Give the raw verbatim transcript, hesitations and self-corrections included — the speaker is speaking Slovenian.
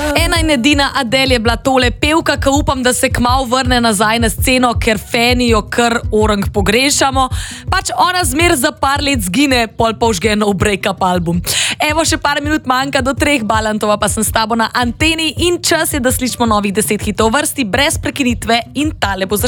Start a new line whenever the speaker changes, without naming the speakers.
Ena in edina Adele je bila tole pevka, ki upam, da se kmalu vrne nazaj na sceno, ker fani jo kar orang pogrešamo. Pač ona zmer za par let zgine, pol pa užge nov break-up album. Evo, še par minut manjka do treh, Balantova pa sem s tabo na anteni in čas je, da slišimo novih deset hitov vrsti brez prekinitve in tale bo za